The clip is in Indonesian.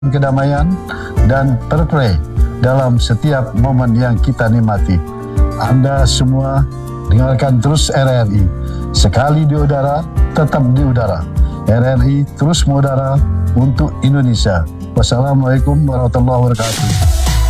kedamaian dan terpray dalam setiap momen yang kita nikmati. Anda semua dengarkan terus RRI. Sekali di udara, tetap di udara. RRI terus mengudara untuk Indonesia. Wassalamualaikum warahmatullahi wabarakatuh.